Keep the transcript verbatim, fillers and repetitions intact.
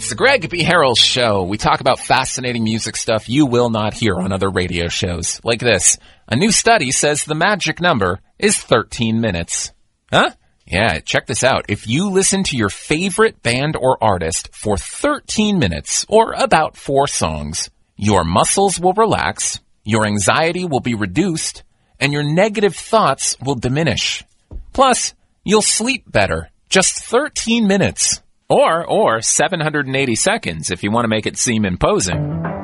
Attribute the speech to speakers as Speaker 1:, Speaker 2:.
Speaker 1: It's the Greg B. Harrell Show. We talk about fascinating music stuff you will not hear on other radio shows. Like this. A new study says the magic number is thirteen minutes. Huh? Yeah, check this out. If you listen to your favorite band or artist for thirteen minutes, or about four songs, your muscles will relax, your anxiety will be reduced, and your negative thoughts will diminish. Plus, you'll sleep better. Just thirteen minutes. Or, or seven hundred eighty seconds if you want to make it seem imposing.